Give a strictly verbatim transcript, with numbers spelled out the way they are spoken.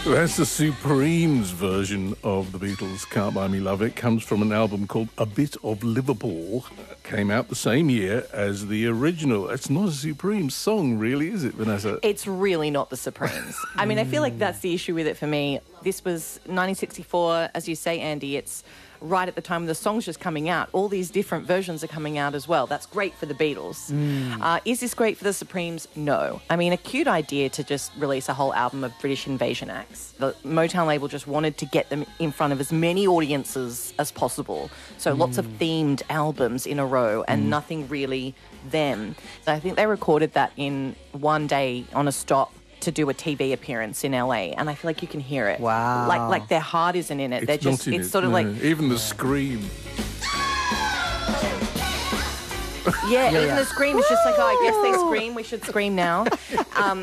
That's the Supremes version of the Beatles' Can't Buy Me Love. It comes from an album called A Bit of Liverpool. It came out the same year as the original. It's not a Supremes song, really, is it, Vanessa? It's really not the Supremes. I mean, I feel like that's the issue with it for me. This was nineteen sixty-four, as you say, Andy. It's right at the time the song's just coming out. All these different versions are coming out as well. That's great for the Beatles. Mm. Uh, is this great for the Supremes? No. I mean, a cute idea to just release a whole album of British invasion acts. The Motown label just wanted to get them in front of as many audiences as possible. So mm. lots of themed albums in a row and mm. nothing really them. So I think they recorded that in one day on a stop to do a T V appearance in L A, and I feel like you can hear it. Wow. Like like their heart isn't in it. It's They're just not in it's it, sort of no. like even the scream. Yeah, Yeah, even yeah. the scream is just like, oh, I guess they scream, we should scream now. Um